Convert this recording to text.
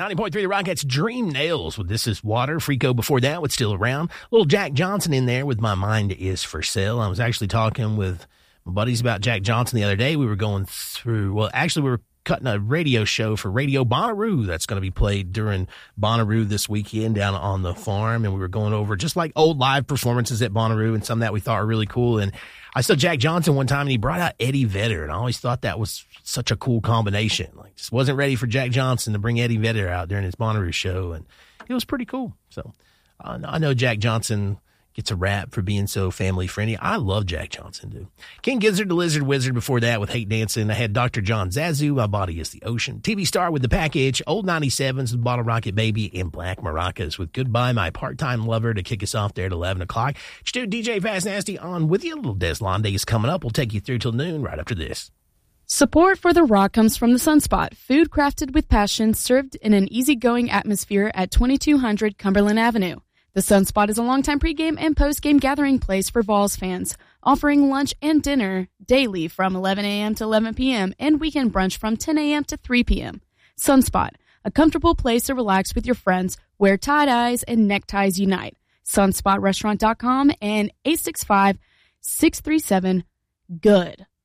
90.3 The Rockettes, Dream Nails with This Is Water. Freako before that was Still Around. Little Jack Johnson in there with My Mind Is For Sale. I was actually talking with my buddies about Jack Johnson the other day. We were going through, we were cutting a radio show for Radio Bonnaroo that's going to be played during Bonnaroo this weekend down on the farm. And we were going over just like old live performances at Bonnaroo and some that we thought were really cool. And I saw Jack Johnson one time and he brought out Eddie Vedder. And I always thought that was such a cool combination. Like, just wasn't ready for Jack Johnson to bring Eddie Vedder out during his Bonnaroo show. And it was pretty cool. So I know Jack Johnson gets a rap for being so family friendly. I love Jack Johnson, dude. King Gizzard, the Lizard Wizard before that with Hate Dancing. I had Dr. John Zazu, My Body Is the Ocean. TV Star with The Package, Old 97s with Bottle Rocket Baby, and Black Maracas with Goodbye My Part-Time Lover to kick us off there at 11 o'clock. Dude, DJ Fast Nasty on with you. A little Des Londe is coming up. We'll take you through till noon right after this. Support for The Rock comes from the Sunspot, food crafted with passion, served in an easygoing atmosphere at 2200 Cumberland Avenue. The Sunspot is a longtime pregame and postgame gathering place for Vols fans, offering lunch and dinner daily from 11 a.m. to 11 p.m. and weekend brunch from 10 a.m. to 3 p.m. Sunspot, a comfortable place to relax with your friends where tie-dyes and neckties unite. SunspotRestaurant.com and 865-637-GOOD.